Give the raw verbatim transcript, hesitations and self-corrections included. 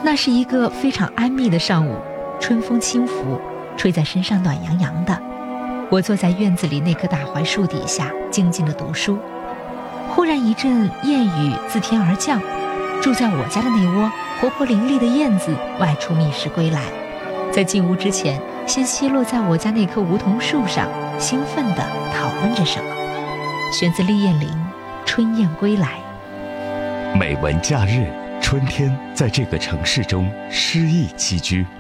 那是一个非常安谧的上午，春风轻拂，吹在身上暖洋洋的。我坐在院子里那棵大槐树底下，静静地读书。忽然一阵燕语自天而降，住在我家的那窝活泼伶俐的燕子外出觅食归来，在进屋之前，先栖落在我家那棵梧桐树上，兴奋地讨论着什么。选自厉燕玲《春燕归来》。 美文假日，春天在这个城市中诗意栖居。